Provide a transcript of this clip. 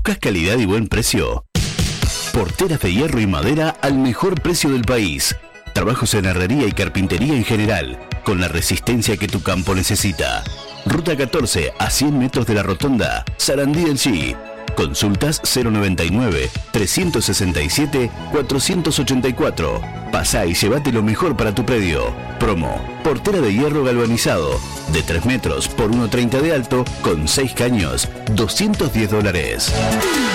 ¿Buscas calidad y buen precio? Porteras de hierro y madera al mejor precio del país. Trabajos en herrería y carpintería en general, con la resistencia que tu campo necesita. Ruta 14 a 100 metros de la rotonda, Sarandí del Chi. Consultas 099-367-484. Pasá y llévate lo mejor para tu predio. Promo: portera de hierro galvanizado, de 3 metros por 1,30 de alto, con 6 caños, $210.